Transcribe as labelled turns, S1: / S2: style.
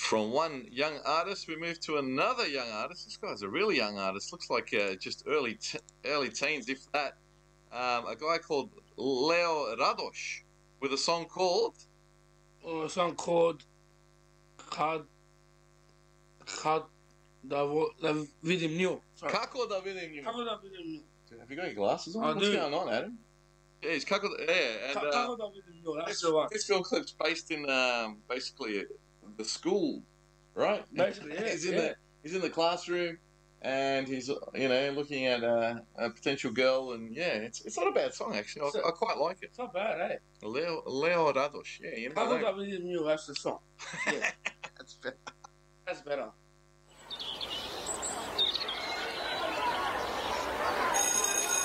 S1: From one young artist, we move to another young artist. This guy's a really young artist. Looks like just early teens, if that. A guy called Leo Radosh with a song called
S2: A song called Kad da vidim nju. Sorry.
S1: Kako da vidim nju.
S2: Kako da vidim nju.
S1: Have you got your glasses on?
S2: I
S1: What's
S2: do.
S1: going on, Adam? Yeah, he's Kako. Yeah, and
S2: Kako da vidim nju. That's the one.
S1: this film clip's based in basically the school, right?
S2: Basically, yeah.
S1: He's in the classroom, and he's looking at a potential girl, and yeah, it's not a bad song actually. I quite like it.
S2: It's not bad, eh?
S1: Leo Radosh, yeah, you know.
S2: Kako da vidim nju. That's the song. Yeah.
S1: That's better.
S2: That's better.